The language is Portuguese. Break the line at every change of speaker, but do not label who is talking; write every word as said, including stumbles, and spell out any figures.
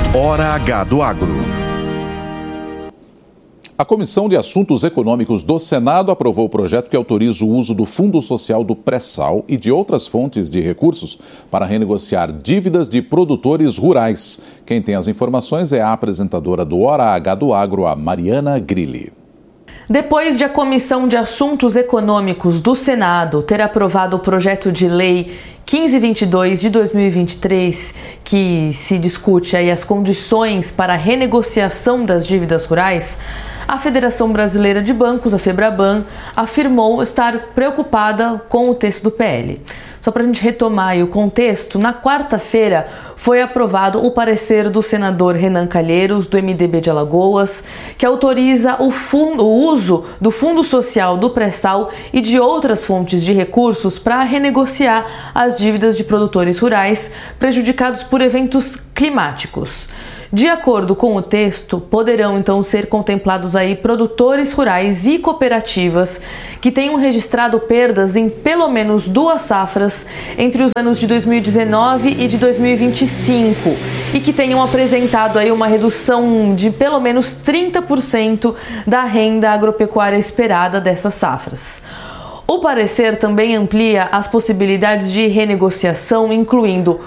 Hora H do Agro.
A Comissão de Assuntos Econômicos do Senado aprovou o projeto que autoriza o uso do Fundo Social do Pré-Sal e de outras fontes de recursos para renegociar dívidas de produtores rurais. Quem tem as informações é a apresentadora do Hora H do Agro, a Mariana Grilli.
Depois de a Comissão de Assuntos Econômicos do Senado ter aprovado o projeto de lei quinze e vinte e dois de dois mil e vinte e três, que se discute aí as condições para a renegociação das dívidas rurais, a Federação Brasileira de Bancos, a FEBRABAN, afirmou estar preocupada com o texto do P L. Só para a gente retomar aí o contexto, na quarta-feira foi aprovado o parecer do senador Renan Calheiros, do M D B de Alagoas, que autoriza o, fundo, o uso do Fundo Social do Pré-Sal e de outras fontes de recursos para renegociar as dívidas de produtores rurais prejudicados por eventos climáticos. De acordo com o texto, poderão então ser contemplados aí produtores rurais e cooperativas que tenham registrado perdas em pelo menos duas safras entre os anos de dois mil e dezenove e de dois mil e vinte e cinco e que tenham apresentado aí uma redução de pelo menos trinta por cento da renda agropecuária esperada dessas safras. O parecer também amplia as possibilidades de renegociação, incluindo